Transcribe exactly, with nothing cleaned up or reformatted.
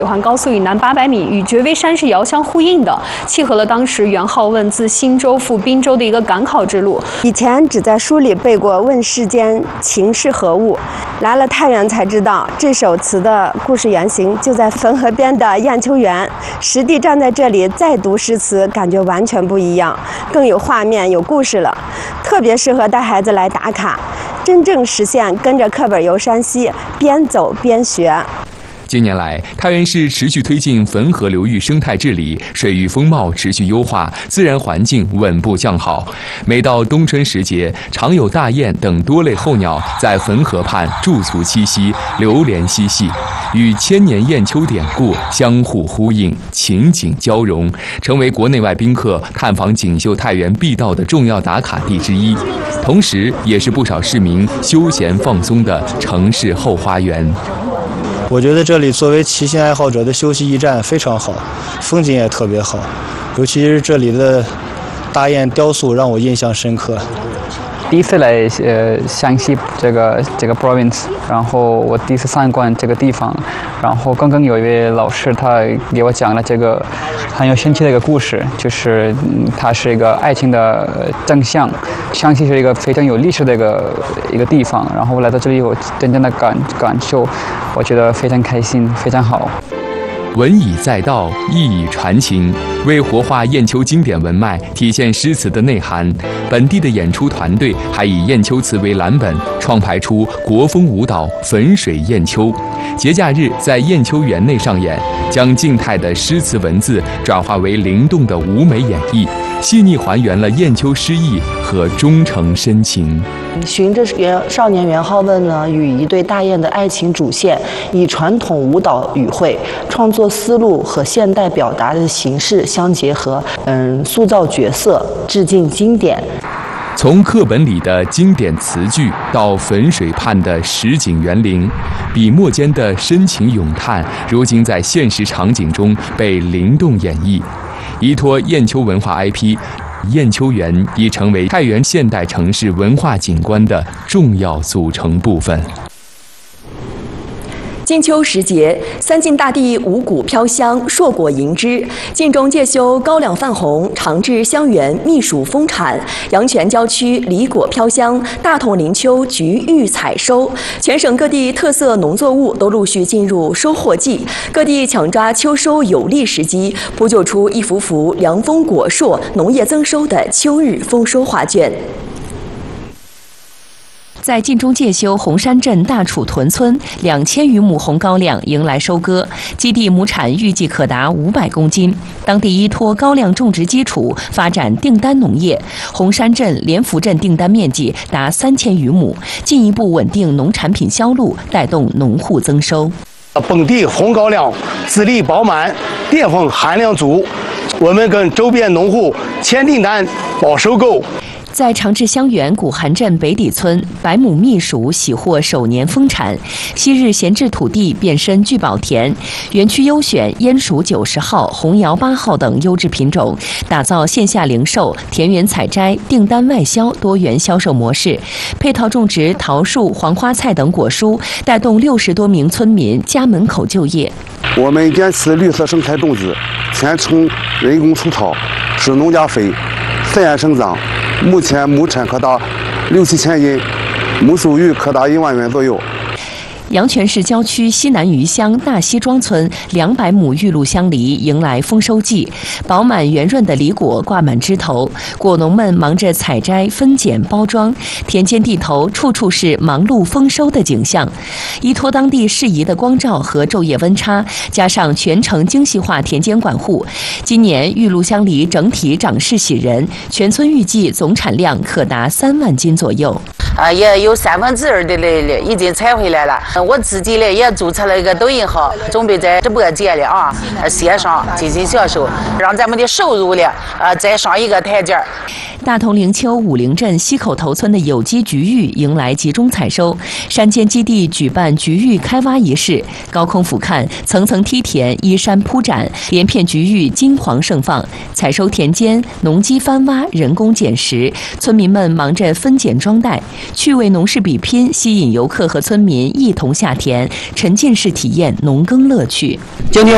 北环高速以南八百米，与绝微山是遥相呼应的，契合了当时元好问自新州赴滨州的一个赶考之路。 以前只在书里背过“问世间情是何物”，来了太原才知道，这首词的故事原型就在汾河边的雁丘园。实地站在这里再读诗词，感觉完全不一样，更有画面、有故事了，特别适合带孩子来打卡，真正实现跟着课本游山西，边走边学。 近年来，太原市持续推进汾河流域生态治理，水域风貌持续优化，自然环境稳步向好。每到冬春时节，常有大雁等多类候鸟在汾河畔驻足栖息，流连嬉戏，与千年雁丘典故相互呼应，情景交融，成为国内外宾客探访锦绣太原必到的重要打卡地之一，同时也是不少市民休闲放松的城市后花园。 我觉得这里作为骑行爱好者的休息驿站非常好，风景也特别好，尤其是这里的大雁雕塑让我印象深刻。 第一次来呃湘西这个这个 province， 然后我第一次参观这个地方，然后刚刚有一位老师他给我讲了这个很有神奇的一个故事，就是嗯它是一个爱情的真相。湘西是一个非常有历史的一个一个地方，然后我来到这里有真正的感感受，我觉得非常开心，非常好。 文以载道，意以传情，为活化雁丘经典文脉，体现诗词的内涵。本地的演出团队还以雁丘词为蓝本，创排出国风舞蹈《汾水雁丘》。节假日在雁丘园内上演，将静态的诗词文字转化为灵动的舞美演绎，细腻还原了雁丘诗意和忠诚深情。 循着元少年元好问呢，与一对大雁的爱情主线，以传统舞蹈语汇，创作思路和现代表达的形式相结合，嗯，塑造角色，致敬经典。 从课本里的经典词句到汾水畔的实景园林，笔墨间的深情咏叹，如今在现实场景中被灵动演绎。依托雁丘文化 I P， 雁丘园已成为太原现代城市文化景观的重要组成部分。 金秋时节，三晋大地五谷飘香，硕果盈枝。晋中介休高粱泛红，长治香园蜜薯丰产。阳泉郊区梨果飘香，大同林丘菊玉采收。全省各地特色农作物都陆续进入收获季，各地抢抓秋收有利时机，铺就出一幅幅凉风果硕、农业增收的秋日丰收画卷。在晋中介休红山镇大楚屯村，两千余亩红高粱迎来收割，基地亩产预计可达五百公斤。当地依托高粱种植基础，发展订单农业，红山镇、莲福镇订单面积达三千余亩，进一步稳定农产品销路，带动农户增收。 本地红高粱籽粒饱满，淀粉含量足，我们跟周边农户签订单保收购。 在长治香园古韩镇北底村，百亩蜜薯喜获首年丰产。昔日闲置土地变身聚宝田，园区优选烟薯九十号、红窑八号等优质品种，打造线下零售、田园采摘、订单外销多元销售模式。配套种植桃树、黄花菜等果蔬，带动六十多名村民家门口就业。 我们坚持绿色生态种植，全程人工除草，施农家肥，自然生长。目前亩产可达六七千斤，亩收入可达一万元左右。 阳泉市郊区西南余乡大西庄村两百亩玉露香梨迎来丰收季，饱满圆润的梨果挂满枝头，果农们忙着采摘、分拣、包装，田间地头处处是忙碌丰收的景象。依托当地适宜的光照和昼夜温差，加上全程精细化田间管护，今年玉露香梨整体长势喜人，全村预计总产量可达三万斤左右。 啊，也有三分之二的嘞已经采回来了。我自己嘞也注册了一个抖音号，准备在直播间里啊线上进行销售，让咱们的收入嘞呃再上一个台阶儿。 大同灵丘武陵镇西口头村的有机菊芋迎来集中采收，山间基地举办菊芋开挖仪式，高空俯瞰，层层梯田依山铺展，连片菊芋金黄盛放。采收田间，农机翻挖，人工捡拾，村民们忙着分拣装袋，趣味农事比拼吸引游客和村民一同下田，沉浸式体验农耕乐趣。 今天